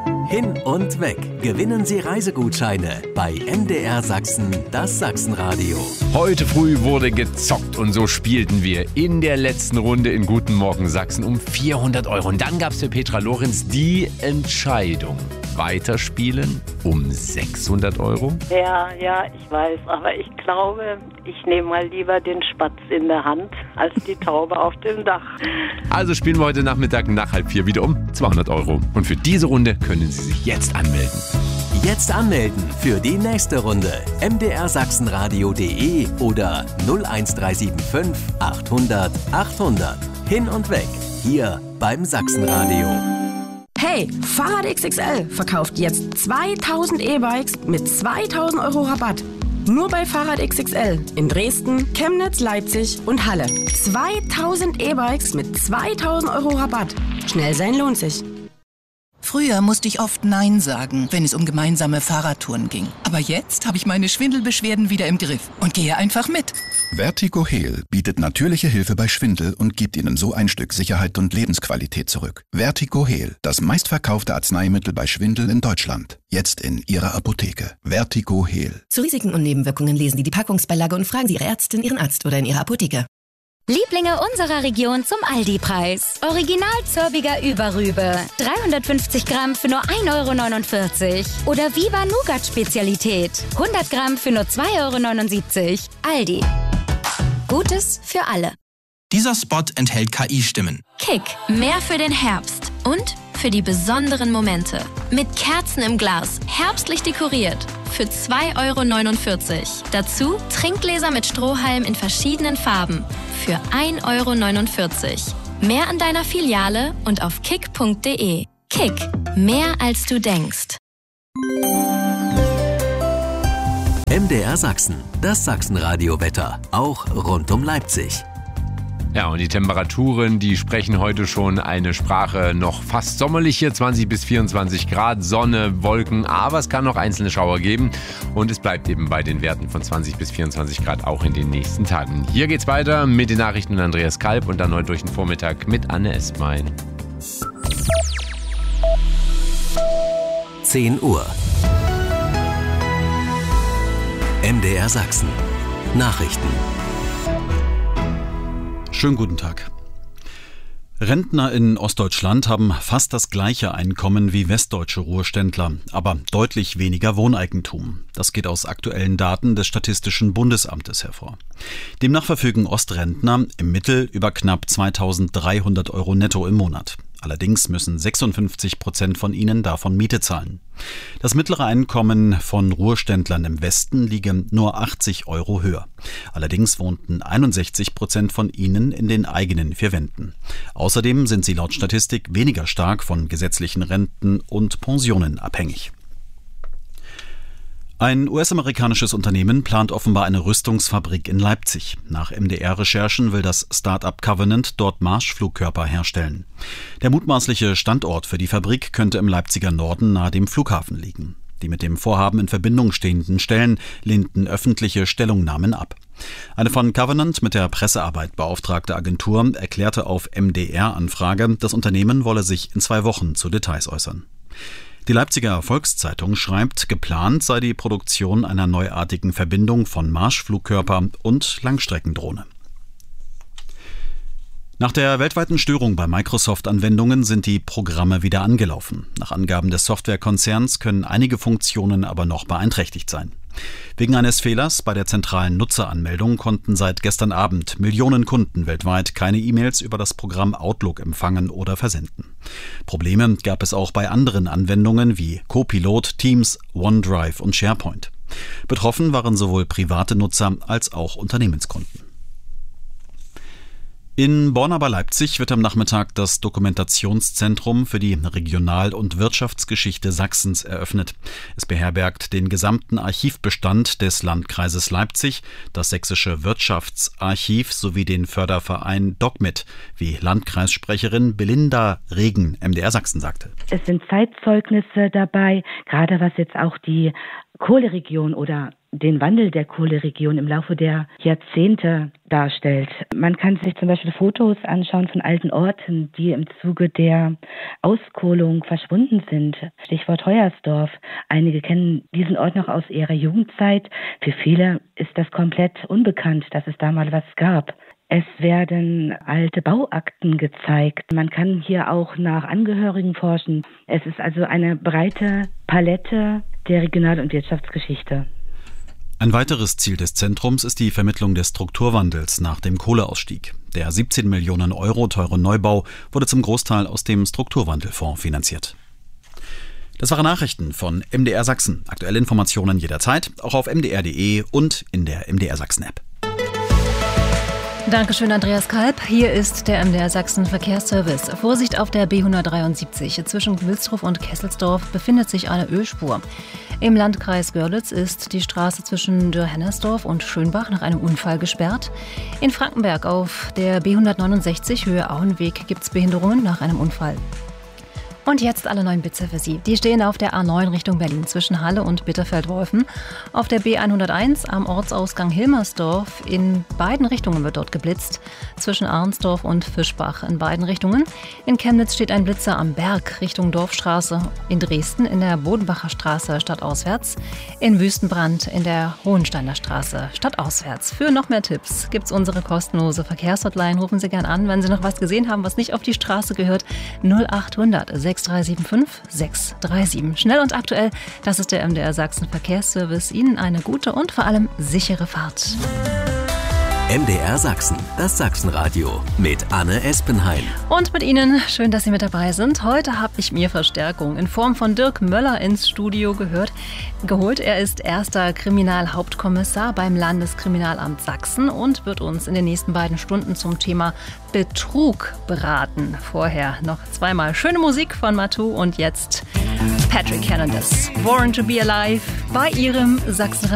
Hin und weg. Gewinnen Sie Reisegutscheine bei MDR Sachsen, das Sachsenradio. Heute früh wurde gezockt und so spielten wir in der letzten Runde in Guten Morgen Sachsen um 400 €. Und dann gab es für Petra Lorenz die Entscheidung. Weiterspielen um 600 €? Ja, ich weiß, aber ich glaube, ich nehme mal lieber den Spatz in der Hand als die Taube auf dem Dach. Also spielen wir heute Nachmittag nach 3:30 wieder um 200 €. Und für diese Runde können Sie sich jetzt anmelden. Jetzt anmelden für die nächste Runde. mdrsachsenradio.de oder 01375 800 800. Hin und weg. Hier beim Sachsenradio. Hey, Fahrrad XXL verkauft jetzt 2000 E-Bikes mit 2000 € Rabatt. Nur bei Fahrrad XXL in Dresden, Chemnitz, Leipzig und Halle. 2000 E-Bikes mit 2000 € Rabatt. Schnell sein lohnt sich. Früher musste ich oft Nein sagen, wenn es um gemeinsame Fahrradtouren ging. Aber jetzt habe ich meine Schwindelbeschwerden wieder im Griff und gehe einfach mit. Vertigo Heal bietet natürliche Hilfe bei Schwindel und gibt Ihnen so ein Stück Sicherheit und Lebensqualität zurück. Vertigo Heal, das meistverkaufte Arzneimittel bei Schwindel in Deutschland. Jetzt in Ihrer Apotheke. Vertigo Heal. Zu Risiken und Nebenwirkungen lesen Sie die Packungsbeilage und fragen Sie Ihre Ärztin, Ihren Arzt oder in Ihrer Apotheke. Lieblinge unserer Region zum Aldi-Preis. Original zörbiger Überrübe. 350 Gramm für nur 1,49 €. Oder Viva Nougat-Spezialität. 100 Gramm für nur 2,79 €. Aldi. Gutes für alle. Dieser Spot enthält KI-Stimmen. Kick. Mehr für den Herbst. Und für die besonderen Momente. Mit Kerzen im Glas. Herbstlich dekoriert. Für 2,49 €. Dazu Trinkgläser mit Strohhalm in verschiedenen Farben. Für 1,49 €. Mehr an deiner Filiale und auf kick.de. Kick. Mehr als du denkst. MDR Sachsen, das Sachsenradio-Wetter. Auch rund um Leipzig. Ja, und die Temperaturen, die sprechen heute schon eine Sprache, noch fast sommerlich hier, 20 bis 24 Grad, Sonne, Wolken, aber es kann noch einzelne Schauer geben und es bleibt eben bei den Werten von 20 bis 24 Grad auch in den nächsten Tagen. Hier geht's weiter mit den Nachrichten von Andreas Kalb und dann heute durch den Vormittag mit Anne Estmein. 10 Uhr. MDR Sachsen. Nachrichten. Schönen guten Tag. Rentner in Ostdeutschland haben fast das gleiche Einkommen wie westdeutsche Ruheständler, aber deutlich weniger Wohneigentum. Das geht aus aktuellen Daten des Statistischen Bundesamtes hervor. Demnach verfügen Ostrentner im Mittel über knapp 2.300 € netto im Monat. Allerdings müssen 56% von ihnen davon Miete zahlen. Das mittlere Einkommen von Ruheständlern im Westen liege nur 80 € höher. Allerdings wohnten 61% von ihnen in den eigenen 4 Wänden. Außerdem sind sie laut Statistik weniger stark von gesetzlichen Renten und Pensionen abhängig. Ein US-amerikanisches Unternehmen plant offenbar eine Rüstungsfabrik in Leipzig. Nach MDR-Recherchen will das Start-up Covenant dort Marschflugkörper herstellen. Der mutmaßliche Standort für die Fabrik könnte im Leipziger Norden nahe dem Flughafen liegen. Die mit dem Vorhaben in Verbindung stehenden Stellen lehnten öffentliche Stellungnahmen ab. Eine von Covenant mit der Pressearbeit beauftragte Agentur erklärte auf MDR-Anfrage, das Unternehmen wolle sich in 2 Wochen zu Details äußern. Die Leipziger Volkszeitung schreibt, geplant sei die Produktion einer neuartigen Verbindung von Marschflugkörper und Langstreckendrohne. Nach der weltweiten Störung bei Microsoft-Anwendungen sind die Programme wieder angelaufen. Nach Angaben des Softwarekonzerns können einige Funktionen aber noch beeinträchtigt sein. Wegen eines Fehlers bei der zentralen Nutzeranmeldung konnten seit gestern Abend Millionen Kunden weltweit keine E-Mails über das Programm Outlook empfangen oder versenden. Probleme gab es auch bei anderen Anwendungen wie Copilot, Teams, OneDrive und SharePoint. Betroffen waren sowohl private Nutzer als auch Unternehmenskunden. In Borna bei Leipzig wird am Nachmittag das Dokumentationszentrum für die Regional- und Wirtschaftsgeschichte Sachsens eröffnet. Es beherbergt den gesamten Archivbestand des Landkreises Leipzig, das Sächsische Wirtschaftsarchiv sowie den Förderverein DocMit, wie Landkreissprecherin Belinda Regen, MDR Sachsen sagte. Es sind Zeitzeugnisse dabei, gerade was jetzt auch die Kohleregion oder den Wandel der Kohleregion im Laufe der Jahrzehnte darstellt. Man kann sich zum Beispiel Fotos anschauen von alten Orten, die im Zuge der Auskohlung verschwunden sind. Stichwort Hoyersdorf. Einige kennen diesen Ort noch aus ihrer Jugendzeit. Für viele ist das komplett unbekannt, dass es da mal was gab. Es werden alte Bauakten gezeigt. Man kann hier auch nach Angehörigen forschen. Es ist also eine breite Palette der Regional- und Wirtschaftsgeschichte. Ein weiteres Ziel des Zentrums ist die Vermittlung des Strukturwandels nach dem Kohleausstieg. Der 17 Millionen Euro teure Neubau wurde zum Großteil aus dem Strukturwandelfonds finanziert. Das waren Nachrichten von MDR Sachsen. Aktuelle Informationen jederzeit, auch auf mdr.de und in der MDR Sachsen-App. Dankeschön, Andreas Kalb. Hier ist der MDR Sachsen Verkehrsservice. Vorsicht auf der B173. Zwischen Wilsdruff und Kesselsdorf befindet sich eine Ölspur. Im Landkreis Görlitz ist die Straße zwischen Dürr-Hennersdorf und Schönbach nach einem Unfall gesperrt. In Frankenberg auf der B169 Höhe Auenweg gibt es Behinderungen nach einem Unfall. Und jetzt alle neuen Blitze für Sie. Die stehen auf der A9 Richtung Berlin zwischen Halle und Bitterfeld-Wolfen. Auf der B101 am Ortsausgang Hilmersdorf in beiden Richtungen wird dort geblitzt. Zwischen Arnsdorf und Fischbach in beiden Richtungen. In Chemnitz steht ein Blitzer am Berg Richtung Dorfstraße. In Dresden in der Bodenbacher Straße stadtauswärts. In Wüstenbrand in der Hohensteiner Straße stadtauswärts. Für noch mehr Tipps gibt's unsere kostenlose Verkehrshotline. Rufen Sie gern an, wenn Sie noch was gesehen haben, was nicht auf die Straße gehört. 0800 6375 637. Schnell und aktuell, das ist der MDR Sachsen Verkehrsservice. Ihnen eine gute und vor allem sichere Fahrt. MDR Sachsen, das Sachsenradio mit Anne Espenheim. Und mit Ihnen, schön, dass Sie mit dabei sind. Heute habe ich mir Verstärkung in Form von Dirk Möller ins Studio geholt. Er ist erster Kriminalhauptkommissar beim Landeskriminalamt Sachsen und wird uns in den nächsten beiden Stunden zum Thema Betrug beraten. Vorher noch zweimal schöne Musik von Matu und jetzt Patrick Hernandez. Born to be Alive bei Ihrem Sachsenradio.